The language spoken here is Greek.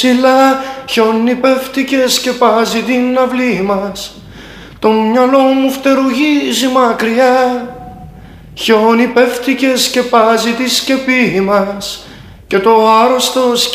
Ψηλά χιόνι πέφτει και σκεπάζει την αυλή μας. Το μυαλό μου φτερουγίζει μακριά. Χιόνι πέφτει και σκεπάζει τη σκεπή μας. Και το άρρωστο